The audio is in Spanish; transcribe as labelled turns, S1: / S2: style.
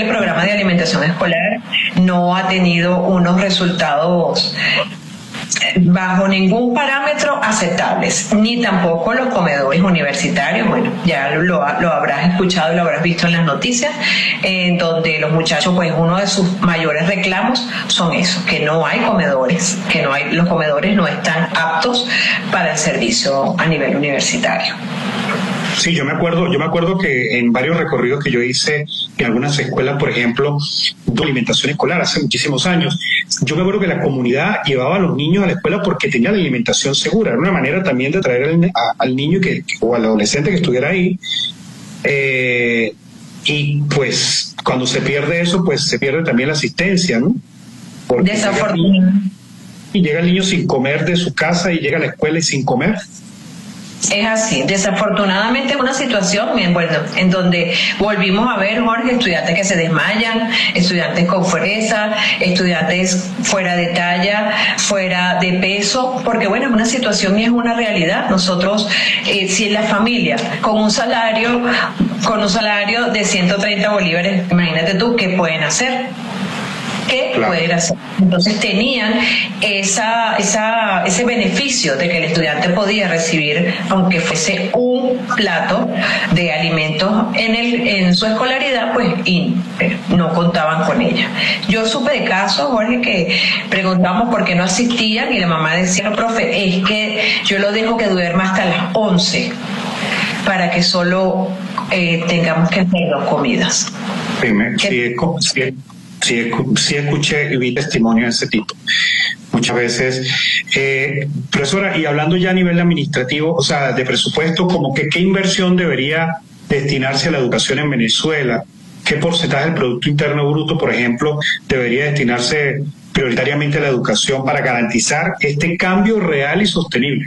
S1: el programa de alimentación escolar no ha tenido unos resultados bajo ningún parámetro aceptables, ni tampoco los comedores universitarios. Bueno, ya lo habrás escuchado y lo habrás visto en las noticias, en donde los muchachos, pues uno de sus mayores reclamos son eso, que no hay comedores, los comedores no están aptos para el servicio a nivel universitario.
S2: Sí, yo me acuerdo que en varios recorridos que yo hice en algunas escuelas, por ejemplo, de alimentación escolar hace muchísimos años, yo me acuerdo que la comunidad llevaba a los niños a la escuela porque tenía la alimentación segura. Era una manera también de traer al niño o al adolescente que estuviera ahí. Y pues cuando se pierde eso, pues se pierde también la asistencia, ¿no?
S1: Desafortunadamente.
S2: Y llega el niño sin comer de su casa y llega a la escuela y sin comer.
S1: Es así, desafortunadamente es una situación, bueno, en donde volvimos a ver, Jorge, estudiantes que se desmayan, estudiantes con fuerza, estudiantes fuera de talla, fuera de peso, porque bueno, es una situación y es una realidad. Nosotros, si en la familia, con un salario de 130 bolívares, imagínate tú, ¿qué pueden hacer? ¿Qué pueden hacer? Entonces tenían ese beneficio de que el estudiante podía recibir, aunque fuese un plato de alimentos en su escolaridad, pues, y no contaban con ella. Yo supe de casos, Jorge, que preguntamos por qué no asistían y la mamá decía, no, profe, es que yo lo dejo que duerma hasta las 11 para que solo tengamos que hacer 2 comidas.
S2: Sí escuché y vi testimonios de ese tipo muchas veces. Profesora, y hablando ya a nivel administrativo, o sea, de presupuesto, como que qué inversión debería destinarse a la educación en Venezuela, qué porcentaje del Producto Interno Bruto, por ejemplo, debería destinarse prioritariamente a la educación para garantizar este cambio real y sostenible.